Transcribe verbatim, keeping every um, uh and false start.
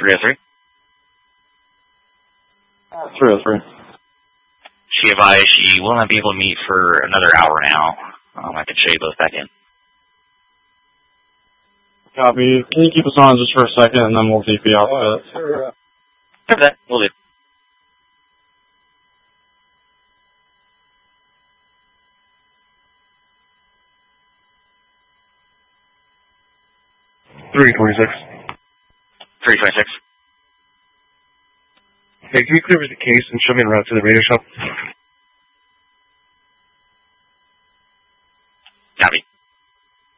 three oh three. three oh three. She advised she will not be able to meet for another hour now. Um, I can show you both back in. Copy. Can you keep us on just for a second, and then we'll D P out with it? Sure for that. We'll do. three twenty-six. three twenty-six. Hey, can you clear the case and show me the route to the radio shop?